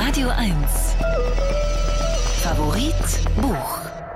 Radio 1. Favorit Buch.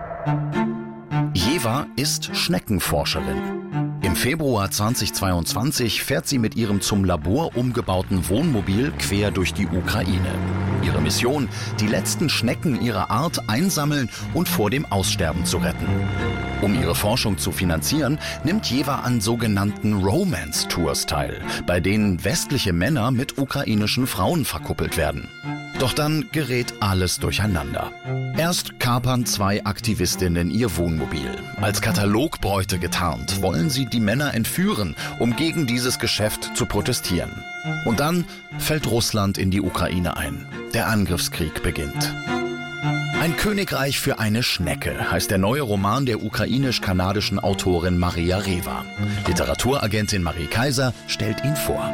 Jewa ist Schneckenforscherin. Im Februar 2022 fährt sie mit ihrem zum Labor umgebauten Wohnmobil quer durch die Ukraine. Ihre Mission: die letzten Schnecken ihrer Art einsammeln und vor dem Aussterben zu retten. Um ihre Forschung zu finanzieren, nimmt Jewa an sogenannten Romance-Tours teil, bei denen westliche Männer mit ukrainischen Frauen verkuppelt werden. Doch dann gerät alles durcheinander. Erst kapern zwei Aktivistinnen ihr Wohnmobil. Als Katalogbräute getarnt wollen sie die Männer entführen, um gegen dieses Geschäft zu protestieren. Und dann fällt Russland in die Ukraine ein. Der Angriffskrieg beginnt. Ein Königreich für eine Schnecke heißt der neue Roman der ukrainisch-kanadischen Autorin Maria Rewa. Literaturagentin Marie Kaiser stellt ihn vor.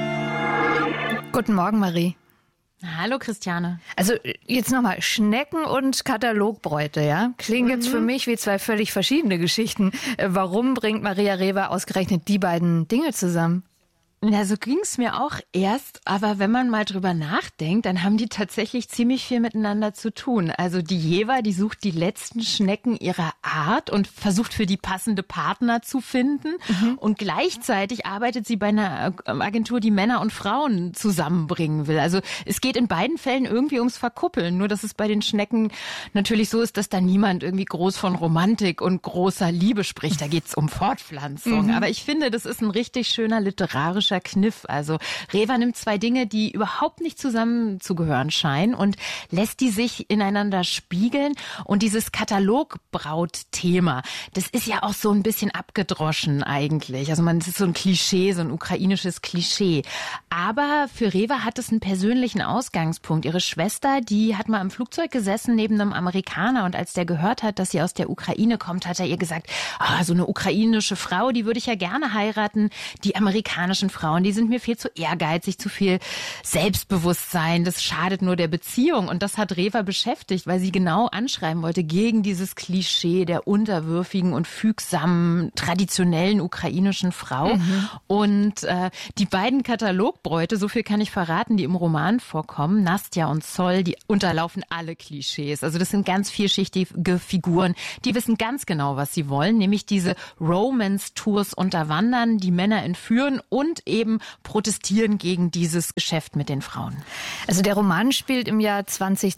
Guten Morgen, Marie. Hallo Christiane. Also jetzt nochmal, Schnecken und Katalogbräute, ja? Klingen jetzt für mich wie zwei völlig verschiedene Geschichten. Warum bringt Maria Rewa ausgerechnet die beiden Dinge zusammen? Ja, so ging's mir auch erst, aber wenn man mal drüber nachdenkt, dann haben die tatsächlich ziemlich viel miteinander zu tun. Also die Jewa, die sucht die letzten Schnecken ihrer Art und versucht für die passende Partner zu finden. Und gleichzeitig arbeitet sie bei einer Agentur, die Männer und Frauen zusammenbringen will. Also es geht in beiden Fällen irgendwie ums Verkuppeln. Nur dass es bei den Schnecken natürlich so ist, dass da niemand irgendwie groß von Romantik und großer Liebe spricht. Da geht's um Fortpflanzung. Aber ich finde, das ist ein richtig schöner literarischer Kniff. Also Rewa nimmt zwei Dinge, die überhaupt nicht zusammenzugehören scheinen, und lässt die sich ineinander spiegeln. Und dieses Katalogbraut-Thema, das ist ja auch so ein bisschen abgedroschen eigentlich. Also es ist so ein Klischee, so ein ukrainisches Klischee. Aber für Rewa hat es einen persönlichen Ausgangspunkt. Ihre Schwester, die hat mal im Flugzeug gesessen neben einem Amerikaner, und als der gehört hat, dass sie aus der Ukraine kommt, hat er ihr gesagt, so eine ukrainische Frau, die würde ich ja gerne heiraten. Die amerikanischen Frauen, die sind mir viel zu ehrgeizig, zu viel Selbstbewusstsein, das schadet nur der Beziehung. Und das hat Rewa beschäftigt, weil sie genau anschreiben wollte gegen dieses Klischee der unterwürfigen und fügsamen, traditionellen ukrainischen Frau. Und die beiden Katalogbräute, so viel kann ich verraten, die im Roman vorkommen, Nastja und Sol, die unterlaufen alle Klischees. Also das sind ganz vielschichtige Figuren, die wissen ganz genau, was sie wollen, nämlich diese Romance-Tours unterwandern, die Männer entführen und eben protestieren gegen dieses Geschäft mit den Frauen. Also der Roman spielt im Jahr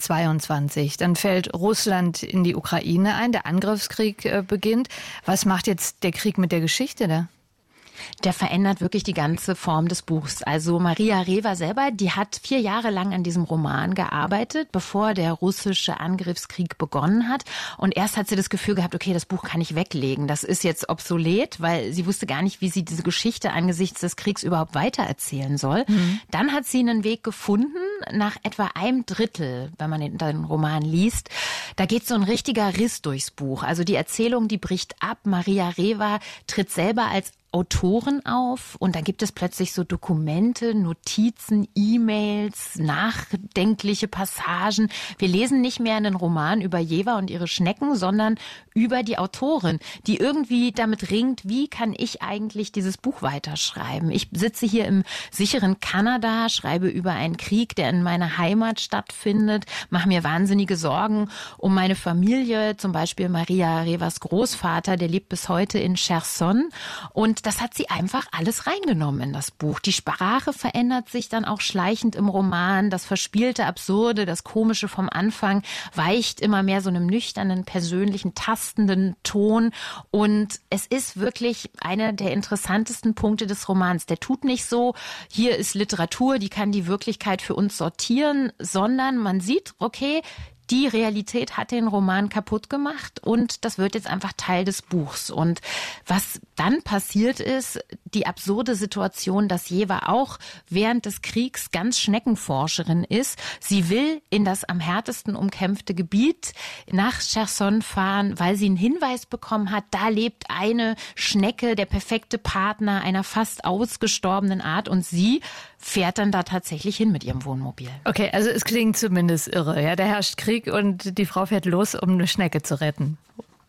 2022. Dann fällt Russland in die Ukraine ein, der Angriffskrieg beginnt. Was macht jetzt der Krieg mit der Geschichte da? Der verändert wirklich die ganze Form des Buchs. Also Maria Rewa selber, die hat 4 Jahre lang an diesem Roman gearbeitet, bevor der russische Angriffskrieg begonnen hat. Und erst hat sie das Gefühl gehabt, okay, das Buch kann ich weglegen. Das ist jetzt obsolet, weil sie wusste gar nicht, wie sie diese Geschichte angesichts des Kriegs überhaupt weitererzählen soll. Dann hat sie einen Weg gefunden, nach etwa 1/3, wenn man den Roman liest. Da geht so ein richtiger Riss durchs Buch. Also die Erzählung, die bricht ab. Maria Rewa tritt selber als Autoren auf, und da gibt es plötzlich so Dokumente, Notizen, E-Mails, nachdenkliche Passagen. Wir lesen nicht mehr einen Roman über Jewa und ihre Schnecken, sondern über die Autorin, die irgendwie damit ringt, wie kann ich eigentlich dieses Buch weiterschreiben? Ich sitze hier im sicheren Kanada, schreibe über einen Krieg, der in meiner Heimat stattfindet, mache mir wahnsinnige Sorgen um meine Familie, zum Beispiel Maria Rewas Großvater, der lebt bis heute in Cherson, und das hat sie einfach alles reingenommen in das Buch. Die Sprache verändert sich dann auch schleichend im Roman. Das Verspielte, Absurde, das Komische vom Anfang weicht immer mehr so einem nüchternen, persönlichen, tastenden Ton. Und es ist wirklich einer der interessantesten Punkte des Romans. Der tut nicht so, hier ist Literatur, die kann die Wirklichkeit für uns sortieren, sondern man sieht, okay, die Realität hat den Roman kaputt gemacht, und das wird jetzt einfach Teil des Buchs. Und was dann passiert ist, die absurde Situation, dass Jewa auch während des Kriegs ganz Schneckenforscherin ist. Sie will in das am härtesten umkämpfte Gebiet nach Cherson fahren, weil sie einen Hinweis bekommen hat, da lebt eine Schnecke, der perfekte Partner einer fast ausgestorbenen Art, und sie fährt dann da tatsächlich hin mit ihrem Wohnmobil. Okay, also es klingt zumindest irre. Ja, da herrscht Krieg und die Frau fährt los, um eine Schnecke zu retten.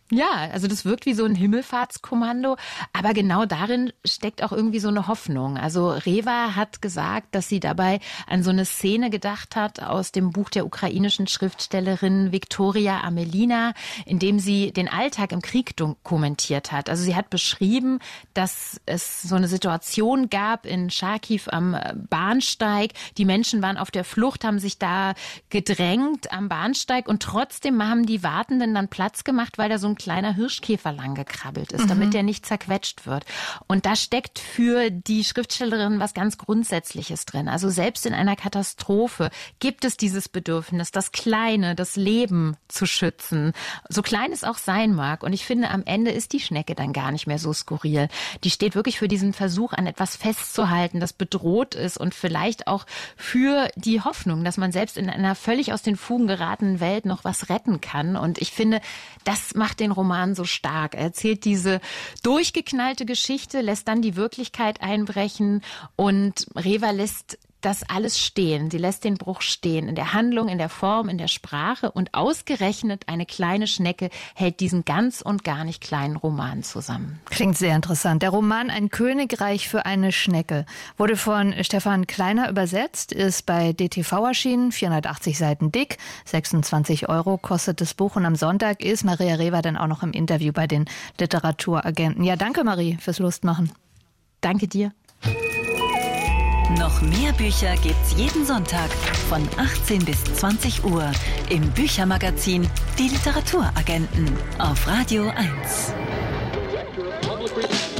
Ja, also das wirkt wie so ein Himmelfahrtskommando, aber genau darin steckt auch irgendwie so eine Hoffnung. Also Rewa hat gesagt, dass sie dabei an so eine Szene gedacht hat aus dem Buch der ukrainischen Schriftstellerin Viktoria Amelina, in dem sie den Alltag im Krieg dokumentiert hat. Also sie hat beschrieben, dass es so eine Situation gab in Charkiw am Bahnsteig. Die Menschen waren auf der Flucht, haben sich da gedrängt am Bahnsteig und trotzdem haben die Wartenden dann Platz gemacht, weil da so ein kleiner Hirschkäfer lang gekrabbelt ist, damit der nicht zerquetscht wird. Und da steckt für die Schriftstellerin was ganz Grundsätzliches drin. Also selbst in einer Katastrophe gibt es dieses Bedürfnis, das Kleine, das Leben zu schützen. So klein es auch sein mag. Und ich finde, am Ende ist die Schnecke dann gar nicht mehr so skurril. Die steht wirklich für diesen Versuch, an etwas festzuhalten, das bedroht ist und vielleicht auch für die Hoffnung, dass man selbst in einer völlig aus den Fugen geratenen Welt noch was retten kann. Und ich finde, das macht den Roman so stark. Er erzählt diese durchgeknallte Geschichte, lässt dann die Wirklichkeit einbrechen und Rewa lässt das alles stehen. Sie lässt den Bruch stehen. In der Handlung, in der Form, in der Sprache und ausgerechnet eine kleine Schnecke hält diesen ganz und gar nicht kleinen Roman zusammen. Klingt sehr interessant. Der Roman Ein Königreich für eine Schnecke wurde von Stefan Kleiner übersetzt, ist bei DTV erschienen, 480 Seiten dick, 26 € kostet das Buch und am Sonntag ist Maria Rewa dann auch noch im Interview bei den Literaturagenten. Ja, danke Marie fürs Lustmachen. Danke dir. Noch mehr Bücher gibt's jeden Sonntag von 18 bis 20 Uhr im Büchermagazin Die Literaturagenten auf Radio 1.